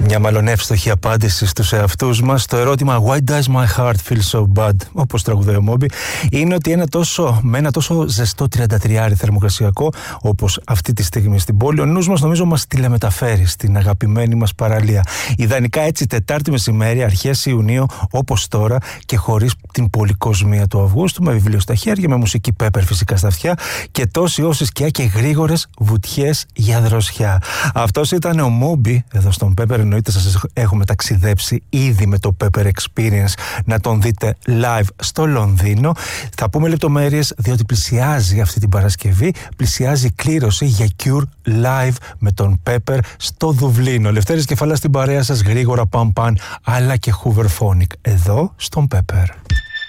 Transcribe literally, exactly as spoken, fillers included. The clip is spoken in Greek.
Μια μάλλον εύστοχη απάντηση στους εαυτούς μας στο ερώτημα Why does my heart feel so bad, όπως τραγουδάει ο Moby, είναι ότι ένα τόσο, με ένα τόσο ζεστό τριάντα τρία θερμοκρασιακό όπως αυτή τη στιγμή στην πόλη, ο νους μας νομίζω μας τηλεμεταφέρει στην αγαπημένη μας παραλία. Ιδανικά έτσι Τετάρτη μεσημέρι, αρχές Ιουνίου, όπως τώρα, και χωρίς την πολυκοσμία του Αυγούστου, με βιβλίο στα χέρια, με μουσική Pepper φυσικά στα αυτιά και τόση όση σκιά και γρήγορες βουτιές για δροσιά. Αυτός ήταν ο Moby εδώ στον Pepper. Εννοείται σας έχουμε ταξιδέψει ήδη με το Pepper Experience να τον δείτε live στο Λονδίνο. Θα πούμε λεπτομέρειες διότι πλησιάζει αυτή την Παρασκευή, πλησιάζει η κλήρωση για Cure live με τον Pepper στο Δουβλίνο. Λευτέρης Κεφαλάς στην παρέα σας, γρήγορα παμ παν, αλλά και Hooverphonic εδώ στον Pepper.